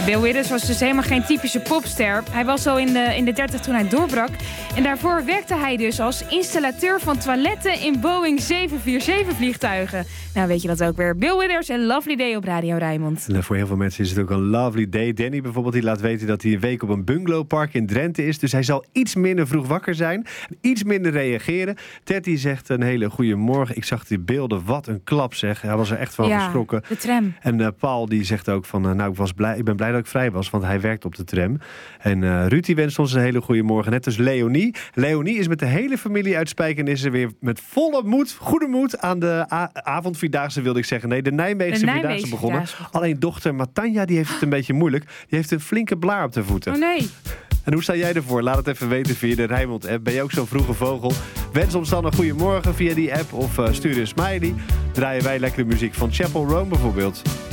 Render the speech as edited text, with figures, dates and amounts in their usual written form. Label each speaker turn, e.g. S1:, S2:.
S1: Ja, Bill Withers was dus helemaal geen typische popster. Hij was al in de 30 toen hij doorbrak. En daarvoor werkte hij dus als installateur van toiletten in Boeing 747 vliegtuigen. Nou, weet je dat ook weer. Bill Withers en Lovely Day op Radio Rijnmond.
S2: En voor heel veel mensen is het ook een lovely day. Danny bijvoorbeeld, die laat weten dat hij een week op een bungalowpark in Drenthe is. Dus hij zal iets minder vroeg wakker zijn. Iets minder reageren. Ted die zegt een hele goede morgen. Ik zag die beelden. Wat een klap zeg. Hij was er echt van geschrokken.
S1: De tram.
S2: En Paul die zegt ook van... ik ben blij dat ik vrij was, want hij werkt op de tram. En Ruud die wenst ons een hele goede morgen. Net als Leonie. Leonie is met de hele familie uit Spijkenisse weer met volle moed, goede moed aan de avondvierdaagse, wilde ik zeggen. Nee, de Nijmeegse vierdaagse begonnen. Alleen dochter Matanja, die heeft het een beetje moeilijk. Die heeft een flinke blaar op de voeten.
S1: Oh nee.
S2: En hoe sta jij ervoor? Laat het even weten via de Rijnmond-app. Ben je ook zo'n vroege vogel? Wens ons dan een goede morgen via die app of stuur een smiley. Draaien wij lekkere muziek van Chapel Roan bijvoorbeeld.